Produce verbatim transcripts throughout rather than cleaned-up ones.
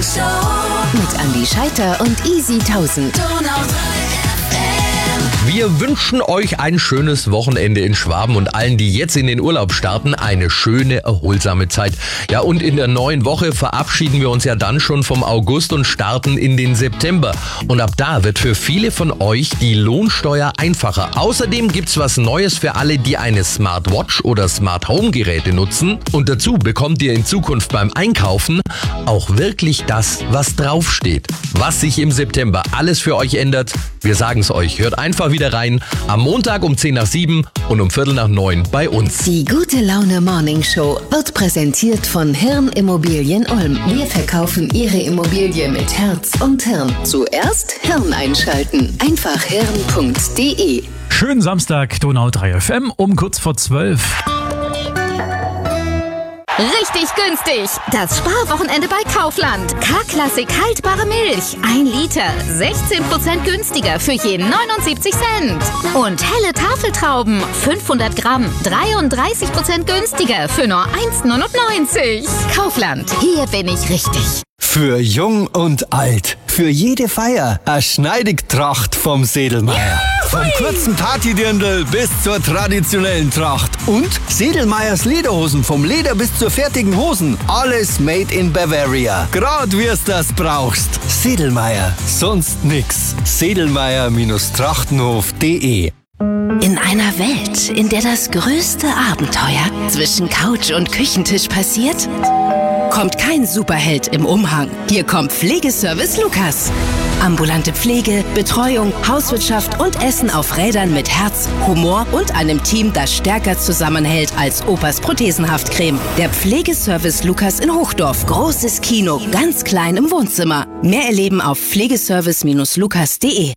Mit Andi Scheiter und Easy tausend. Wir wünschen euch ein schönes Wochenende in Schwaben und allen, die jetzt in den Urlaub starten, eine schöne, erholsame Zeit. Ja, und in der neuen Woche verabschieden wir uns ja dann schon vom August und starten in den September. Und ab da wird für viele von euch die Lohnsteuer einfacher. Außerdem gibt's was Neues für alle, die eine Smartwatch oder Smart Home Geräte nutzen. Und dazu bekommt ihr in Zukunft beim Einkaufen auch wirklich das, was draufsteht. Was sich im September alles für euch ändert, wir sagen's euch. Hört einfach wieder rein. Am Montag um zehn nach sieben und um Viertel nach neun bei uns. Die Gute Laune Morning Show wird präsentiert von Hirn Immobilien Ulm. Wir verkaufen Ihre Immobilie mit Herz und Hirn. Zuerst Hirn einschalten. Einfach hirn punkt de. Schönen Samstag, Donau drei F M um kurz vor zwölf. Richtig günstig! Das Sparwochenende bei Kaufland. K-Klassik haltbare Milch. ein Liter. sechzehn Prozent günstiger für je neunundsiebzig Cent. Und helle Tafeltrauben. fünfhundert Gramm. dreiunddreißig Prozent günstiger für nur eins neunundneunzig. Kaufland. Hier bin ich richtig. Für jung und alt. Für jede Feier. Eine Schneidigtracht vom Sedelmeier. Vom kurzen Partydirndl bis zur traditionellen Tracht. Und Sedelmeiers Lederhosen. Vom Leder bis zur fertigen Hosen. Alles made in Bavaria. Grad wie's das brauchst. Sedelmeier. Sonst nix. Sedelmeier Trachtenhof punkt de. In einer Welt, in der das größte Abenteuer zwischen Couch und Küchentisch passiert, kommt kein Superheld im Umhang. Hier kommt Pflegeservice Lukas. Ambulante Pflege, Betreuung, Hauswirtschaft und Essen auf Rädern mit Herz, Humor und einem Team, das stärker zusammenhält als Opas Prothesenhaftcreme. Der Pflegeservice Lukas in Hochdorf. Großes Kino, ganz klein im Wohnzimmer. Mehr erleben auf pflegeservice lukas punkt de.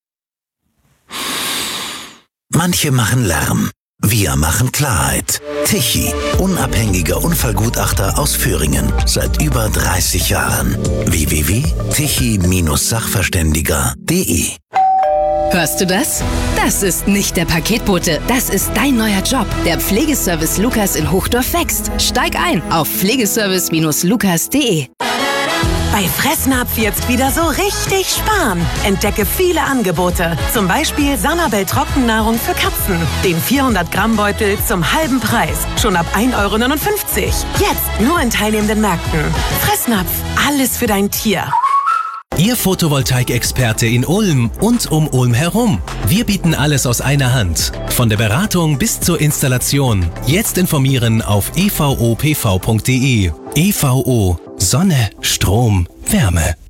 Manche machen Lärm. Wir machen Klarheit. Tichy, unabhängiger Unfallgutachter aus Thüringen. Seit über dreißig Jahren. w w w punkt tichy sachverständiger punkt de. Hörst du das? Das ist nicht der Paketbote. Das ist dein neuer Job. Der Pflegeservice Lukas in Hochdorf wächst. Steig ein auf pflegeservice lukas punkt de. Bei Fressnapf jetzt wieder so richtig sparen. Entdecke viele Angebote. Zum Beispiel Sanabel Trockennahrung für Katzen. Den vierhundert Gramm Beutel zum halben Preis. Schon ab ein Euro neunundfünfzig. Jetzt nur in teilnehmenden Märkten. Fressnapf, alles für dein Tier. Ihr Photovoltaik-Experte in Ulm und um Ulm herum. Wir bieten alles aus einer Hand. Von der Beratung bis zur Installation. Jetzt informieren auf e v o p v punkt de. E V O. Sonne, Strom, Wärme.